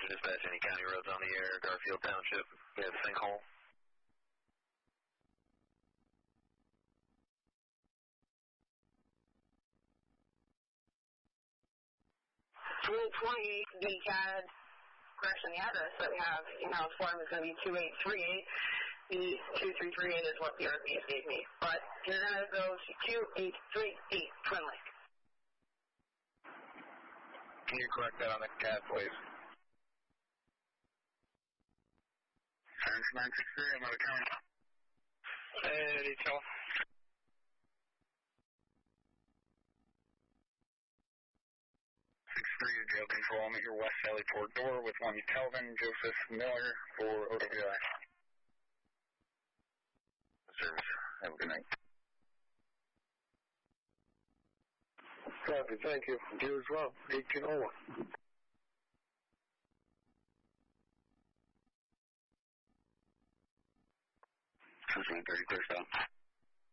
dispatch, any county roads on the air, Garfield Township, we have a sinkhole. 2828, the CAD, correction, the address that we have emailed form is going to be 2838. The 2338 is what the RPS gave me. But you're going to go to 2838 Twin Lake. Can you correct that on the CAD, please? 963, I'm out of county. Hey, detail. 6-3 to jail control. I'm at your West Valley Port door with one Kelvin Joseph Miller for OWI. Service. Have a good night. Copy, thank you. You as well. 1801. 930, clear stop.